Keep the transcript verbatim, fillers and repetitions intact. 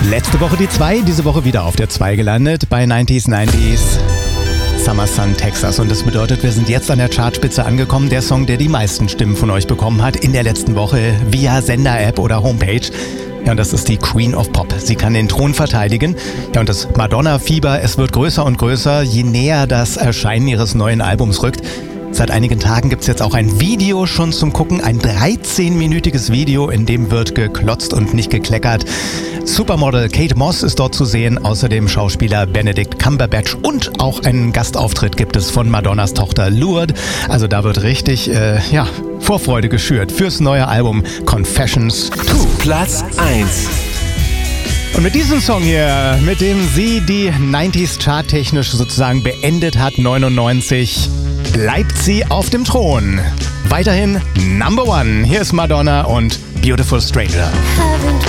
Letzte Woche die zwei, diese Woche wieder auf der zwei gelandet bei neunzig neunzig. Summer Sun, Texas. Und das bedeutet, wir sind jetzt an der Chartspitze angekommen. Der Song, der die meisten Stimmen von euch bekommen hat in der letzten Woche via Sender-App oder Homepage. Ja, und das ist die Queen of Pop. Sie kann den Thron verteidigen. Ja, und das Madonna-Fieber, es wird größer und größer, je näher das Erscheinen ihres neuen Albums rückt. Seit einigen Tagen gibt's jetzt auch ein Video schon zum Gucken, ein dreizehnminütiges Video, in dem wird geklotzt und nicht gekleckert. Supermodel Kate Moss ist dort zu sehen, außerdem Schauspieler Benedict Cumberbatch und auch einen Gastauftritt gibt es von Madonnas Tochter Lourdes. Also da wird richtig, äh, ja, Vorfreude geschürt fürs neue Album Confessions zwei. Platz eins. Und mit diesem Song hier, mit dem sie die neunziger charttechnisch sozusagen beendet hat, neunundneunzig, bleibt sie auf dem Thron. Weiterhin Number One. Hier ist Madonna und Beautiful Stranger. Haven't